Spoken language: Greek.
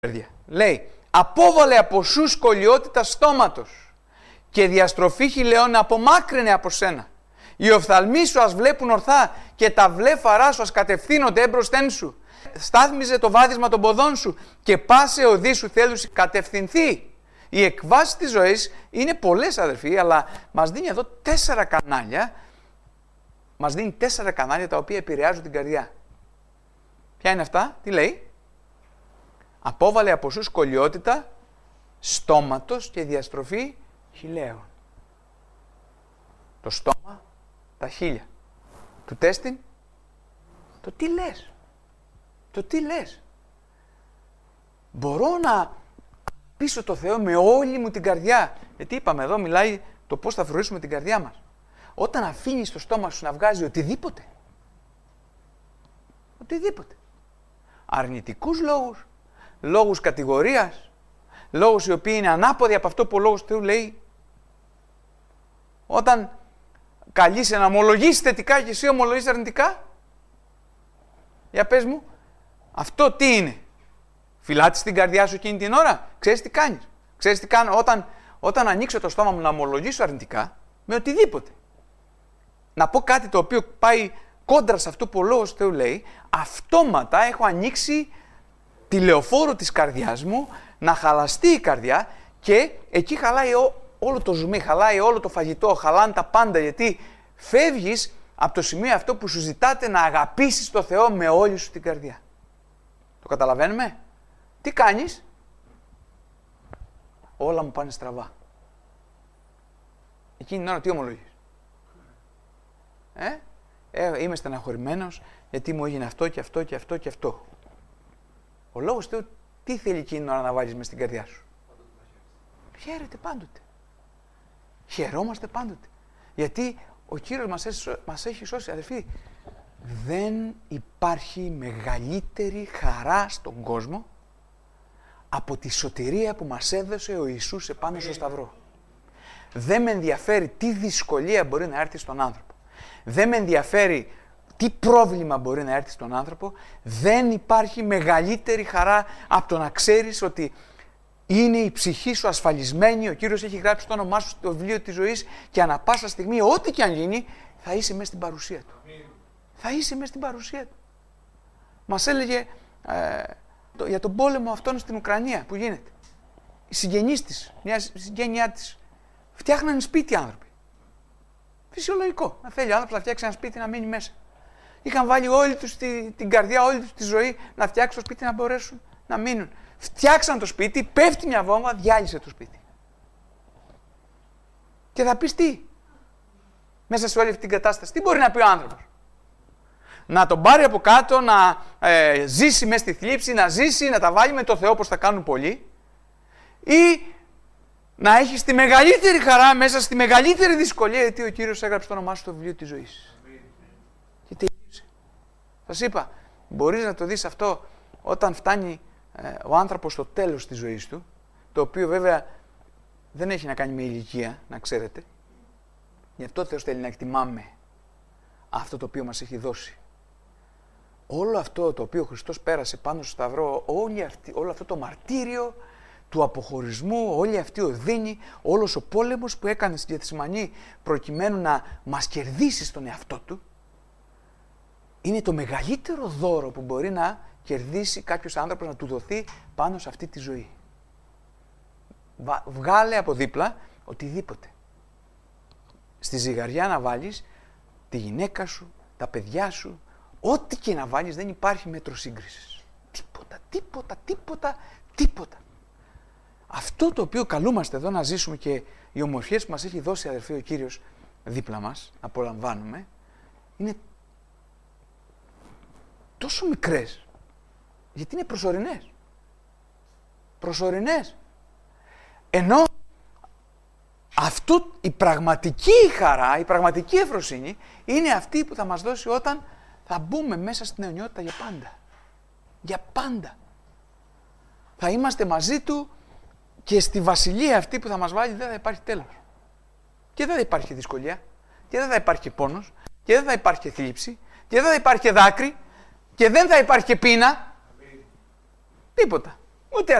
Λέει, απόβαλε από σου σκολιότητα στόματος και διαστροφή χειλαιών απομάκρυνε από σένα. Οι οφθαλμοί σου ας βλέπουν ορθά και τα βλέφαρά σου ας κατευθύνονται έμπροσθέν σου. Στάθμιζε το βάδισμα των ποδών σου και πάσε οδοί σου θέλουσι κατευθυνθεί. Οι εκβάσεις της ζωής είναι πολλές, αδερφοί, αλλά μας δίνει εδώ 4 κανάλια. Μας δίνει 4 κανάλια τα οποία επηρεάζουν την καρδιά. Ποια είναι αυτά, τι λέει? Απόβαλε από σου σκολιότητα στόματος και διαστροφή χειλαίων. Το στόμα, τα χείλια. Του τέστην, το τι λες. Το τι λες. Μπορώ να πείσω το Θεό με όλη μου την καρδιά. Γιατί είπαμε εδώ, μιλάει το πώς θα φρουρήσουμε την καρδιά μας. Όταν αφήνεις το στόμα σου να βγάζει οτιδήποτε. Οτιδήποτε. Αρνητικούς λόγους, λόγους κατηγορίας, λόγους οι οποίοι είναι ανάποδοι από αυτό που ο Λόγος του Θεού λέει. Όταν καλείσαι να ομολογήσεις θετικά και εσύ ομολογείς αρνητικά. Για πες μου, αυτό τι είναι? Φυλάτεις την καρδιά σου εκείνη την ώρα? Ξέρεις τι κάνεις? Ξέρεις τι κάνω όταν ανοίξω το στόμα μου να ομολογήσω αρνητικά με οτιδήποτε? Να πω κάτι το οποίο πάει κόντρα σε αυτό που ο Λόγος του Θεού λέει, αυτόματα έχω ανοίξει τη λεωφόρο της καρδιάς μου να χαλαστεί η καρδιά και εκεί χαλάει όλο το ζουμί, χαλάει όλο το φαγητό, χαλάνε τα πάντα, γιατί φεύγεις από το σημείο αυτό που σου ζητάτε να αγαπήσεις το Θεό με όλη σου την καρδιά. Το καταλαβαίνουμε? Τι κάνεις? Όλα μου πάνε στραβά. Εκείνη την ώρα τι ομολογείς? Είμαι στεναχωρημένος γιατί μου έγινε αυτό και αυτό και αυτό και αυτό. Ο Λόγος του Θεού τι θέλει εκείνη την ώρα να βάλεις μες στην καρδιά σου? Χαίρεται πάντοτε. Χαιρόμαστε πάντοτε. Γιατί ο Κύριος μας έχει σώσει, αδελφοί. Δεν υπάρχει μεγαλύτερη χαρά στον κόσμο από τη σωτηρία που μας έδωσε ο Ιησούς επάνω στο Σταυρό. Δεν με ενδιαφέρει τι δυσκολία μπορεί να έρθει στον άνθρωπο. Δεν με ενδιαφέρει τι πρόβλημα μπορεί να έρθει στον άνθρωπο. Δεν υπάρχει μεγαλύτερη χαρά από το να ξέρεις ότι είναι η ψυχή σου ασφαλισμένη. Ο Κύριος έχει γράψει το όνομά σου στο βιβλίο της ζωής και ανά πάσα στιγμή, ό,τι και αν γίνει, θα είσαι μέσα στην παρουσία του. Θα είσαι μέσα στην παρουσία του. Μας έλεγε για τον πόλεμο αυτόν στην Ουκρανία που γίνεται. Οι συγγενείς της, μια συγγένειά της, φτιάχνανε σπίτι άνθρωποι. Φυσιολογικό. Να θέλει ο άνθρωπος να φτιάξει ένα σπίτι να μείνει μέσα. Είχαν βάλει όλη τους την καρδιά, όλη τους τη ζωή να φτιάξουν το σπίτι να μπορέσουν να μείνουν. Φτιάξαν το σπίτι, πέφτει μια βόμβα, διάλυσε το σπίτι. Και θα πεις τι? Μέσα σε όλη αυτή την κατάσταση, τι μπορεί να πει ο άνθρωπος? Να τον πάρει από κάτω, να ζήσει μέσα στη θλίψη, να ζήσει, να τα βάλει με το Θεό όπως θα κάνουν πολλοί, ή να έχει τη μεγαλύτερη χαρά μέσα στη μεγαλύτερη δυσκολία, γιατί ο Κύριος έγραψε το όνομά σου στο βιβλίο της ζωής. Και τελείωσε. Σας είπα, μπορείς να το δεις αυτό όταν φτάνει ο άνθρωπος στο τέλος της ζωής του, το οποίο βέβαια δεν έχει να κάνει με ηλικία, να ξέρετε. Γι' αυτό ο Θεός θέλει να εκτιμάμε αυτό το οποίο μας έχει δώσει. Όλο αυτό το οποίο ο Χριστός πέρασε πάνω στο Σταυρό, όλο αυτό το μαρτύριο του αποχωρισμού, όλη αυτή η οδύνη, όλος ο πόλεμος που έκανε στη Γεθσιμανή προκειμένου να μας κερδίσει στον εαυτό του, είναι το μεγαλύτερο δώρο που μπορεί να κερδίσει κάποιος άνθρωπος, να του δοθεί πάνω σε αυτή τη ζωή. Βγάλε από δίπλα οτιδήποτε. Στη ζυγαριά να βάλεις τη γυναίκα σου, τα παιδιά σου, ό,τι και να βάλεις, δεν υπάρχει μέτρο σύγκρισης. Τίποτα. Αυτό το οποίο καλούμαστε εδώ να ζήσουμε και οι ομορφιές που μας έχει δώσει, αδερφοί, ο Κύριος δίπλα μας, να απολαμβάνουμε, είναι τόσο μικρές, γιατί είναι προσωρινές. Προσωρινές. Ενώ η πραγματική χαρά, η πραγματική ευφροσύνη είναι αυτή που θα μας δώσει όταν θα μπούμε μέσα στην αιωνιότητα για πάντα. Για πάντα. Θα είμαστε μαζί του και στη βασιλεία αυτή που θα μας βάλει δεν θα υπάρχει τέλος. Και δεν θα υπάρχει δυσκολία, και δεν θα υπάρχει πόνος, και δεν θα υπάρχει θλίψη, και δεν θα υπάρχει δάκρυ, και δεν θα υπάρχει πείνα. Τίποτα. Ούτε